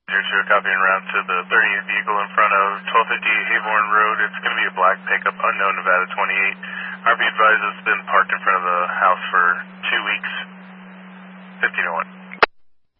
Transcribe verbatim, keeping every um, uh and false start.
Zero two, copying around to the thirty-eight vehicle in front of twelve fifty-eight Hayborn Road. It's going to be a black pickup, unknown Nevada twenty-eight. R B advised it's been parked in front of the house for two weeks. fifteen oh one.